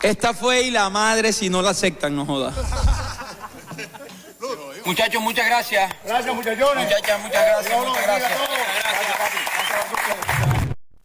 Esta fue y la madre si no la aceptan, no joda. Muchachos, muchas gracias. Gracias, muchachones. Muchachas, muchas gracias, muchas gracias.